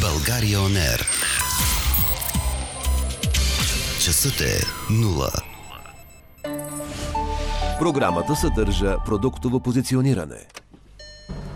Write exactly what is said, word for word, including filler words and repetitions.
България Он Ер. Часът е нула. Програмата съдържа продуктово позициониране.